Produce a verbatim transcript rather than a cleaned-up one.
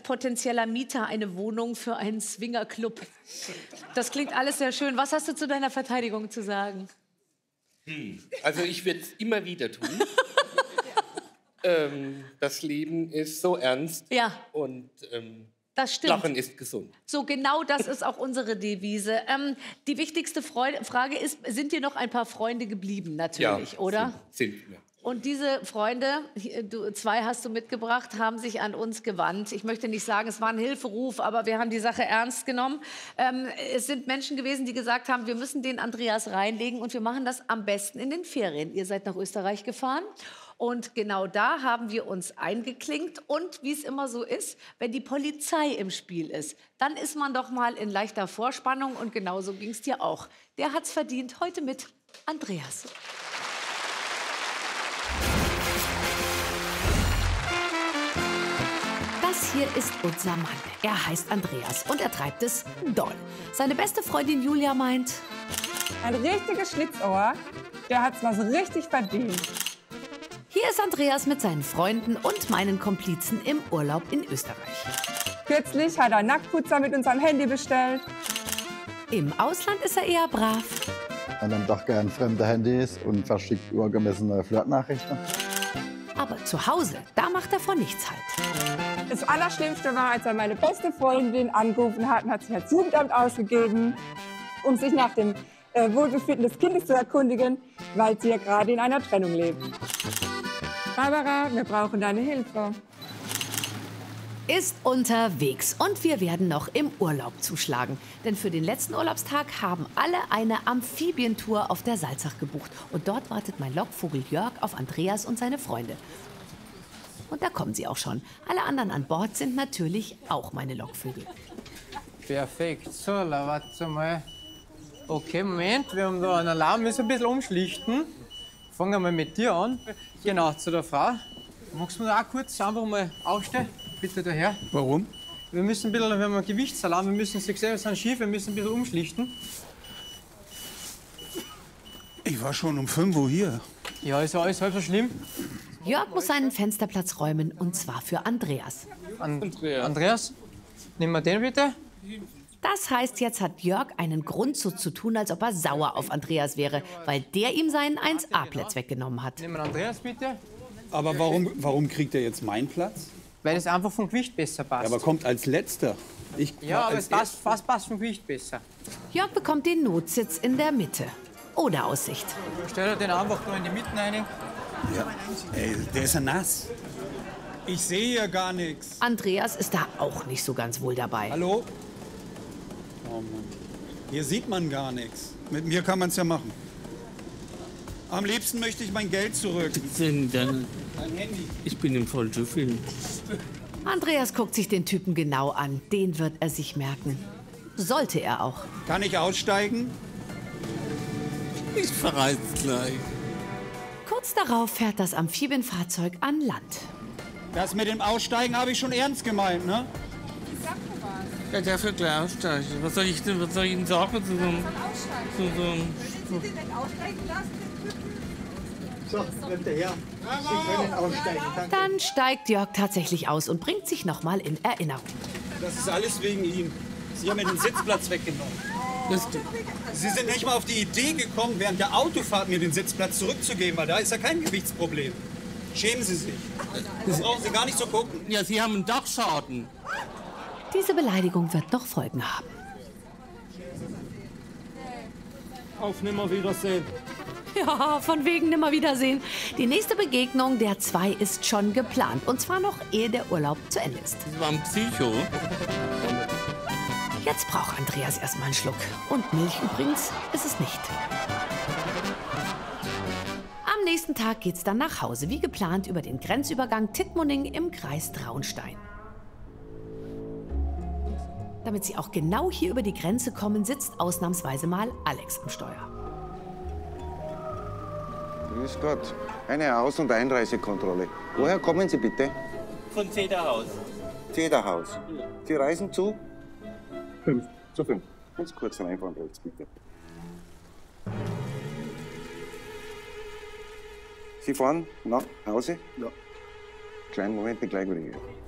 potenzieller Mieter eine Wohnung für einen Swingerclub. Das klingt alles sehr schön. Was hast du zu deiner Verteidigung zu sagen? Hm. Also ich würde es immer wieder tun. ähm, das Leben ist so ernst. Ja. Und ähm, das stimmt. Lachen ist gesund. So, genau das ist auch unsere Devise. Ähm, die wichtigste Freude, Frage ist, sind dir noch ein paar Freunde geblieben, natürlich, ja, oder? Sind, sind wir. Und diese Freunde, du, zwei hast du mitgebracht, haben sich an uns gewandt. Ich möchte nicht sagen, es war ein Hilferuf, aber wir haben die Sache ernst genommen. Ähm, es sind Menschen gewesen, die gesagt haben, wir müssen den Andreas reinlegen und wir machen das am besten in den Ferien. Ihr seid nach Österreich gefahren. Und genau da haben wir uns eingeklinkt. Und wie es immer so ist, wenn die Polizei im Spiel ist, dann ist man doch mal in leichter Vorspannung. Und genauso ging es dir auch. Der hat's verdient. Heute mit Andreas. Das hier ist unser Mann. Er heißt Andreas und er treibt es doll. Seine beste Freundin Julia meint... Ein richtiges Schlitzohr, der hat's was richtig verdient. Hier ist Andreas mit seinen Freunden und meinen Komplizen im Urlaub in Österreich. Kürzlich hat er Nacktputzer mit unserem Handy bestellt. Im Ausland ist er eher brav. Er nimmt auch gern fremde Handys und verschickt übergemessene Flirtnachrichten. Aber zu Hause, da macht er vor nichts halt. Das Allerschlimmste war, als er meine beste Freundin angerufen hat und hat sich als Jugendamt ausgegeben, um sich nach dem äh, Wohlbefinden des Kindes zu erkundigen, weil sie ja gerade in einer Trennung lebt. Barbara, wir brauchen deine Hilfe. Ist unterwegs und wir werden noch im Urlaub zuschlagen. Denn für den letzten Urlaubstag haben alle eine Amphibientour auf der Salzach gebucht. Und dort wartet mein Lockvogel Jörg auf Andreas und seine Freunde. Und da kommen sie auch schon. Alle anderen an Bord sind natürlich auch meine Lockvögel. Perfekt. So, warte mal. Okay, Moment, wir haben da einen Alarm, wir müssen ein bisschen umschlichten. Fangen wir mal mit dir an. Genau, zu der Frau. Magst du mir auch kurz einfach mal aufstehen? Bitte daher. Warum? Wir müssen ein bisschen, wir haben einen Gewichtsalarm, wir müssen, Sie sehen, wir sind schief, wir müssen ein bisschen umschlichten. Ich war schon um fünf Uhr hier. Ja, ist ja alles halb so schlimm. Jörg muss seinen Fensterplatz räumen, und zwar für Andreas. An Andreas. Andreas, nimm mal den bitte. Das heißt, jetzt hat Jörg einen Grund so zu tun, als ob er sauer auf Andreas wäre, weil der ihm seinen eins A-Platz weggenommen hat. Nimm mal Andreas bitte. Aber warum, warum kriegt er jetzt meinen Platz? Weil es einfach vom Gewicht besser passt. Ja, aber kommt als Letzter. Ich ja, aber es passt, fast passt vom Gewicht besser. Jörg bekommt den Notsitz in der Mitte. Ohne Aussicht. Stell dir den einfach nur in die Mitte rein. Ja. Ey, der ist ja nass. Ich sehe hier gar nichts. Andreas ist da auch nicht so ganz wohl dabei. Hallo? Oh Mann. Hier sieht man gar nichts. Mit mir kann man es ja machen. Am liebsten möchte ich mein Geld zurück. Denn dann, Mein Handy. ich bin im falschen Film. Andreas guckt sich den Typen genau an. Den wird er sich merken. Sollte er auch. Kann ich aussteigen? Ich verreise gleich. Kurz darauf fährt das Amphibienfahrzeug an Land. Das mit dem Aussteigen habe ich schon ernst gemeint, ne? Ja, dafür gleich aussteigen. Was soll ich denn, was soll ich denn sagen zu so einem... Zu so einem So, kommt er her. Sie können aussteigen. Danke. Dann steigt Jörg tatsächlich aus und bringt sich noch mal in Erinnerung. Das ist alles wegen ihm. Sie haben mir den Sitzplatz weggenommen. Das, Sie sind nicht mal auf die Idee gekommen, während der Autofahrt mir den Sitzplatz zurückzugeben, weil da ist ja kein Gewichtsproblem. Schämen Sie sich. Das brauchen Sie gar nicht so gucken. ja, Sie haben einen Dachschaden. Diese Beleidigung wird noch Folgen haben. Auf Nimmerwiedersehen. Ja, von wegen Nimmerwiedersehen. Die nächste Begegnung der zwei ist schon geplant. Und zwar noch, ehe der Urlaub zu Ende ist. Das war ein Psycho. Jetzt braucht Andreas erstmal einen Schluck. Und Milch übrigens ist es nicht. Am nächsten Tag geht's dann nach Hause, wie geplant, über den Grenzübergang Tittmoning im Kreis Traunstein. Damit sie auch genau hier über die Grenze kommen, sitzt ausnahmsweise mal Alex am Steuer. Grüß Gott. Eine Aus- und Einreisekontrolle. Woher kommen Sie bitte? Von Zederhaus. Zederhaus. Sie reisen zu? Fünf. Zu fünf. Ganz kurz reinfahren, rechts bitte. Sie fahren nach Hause? Ja. Kleinen Moment, bin gleich wieder hier.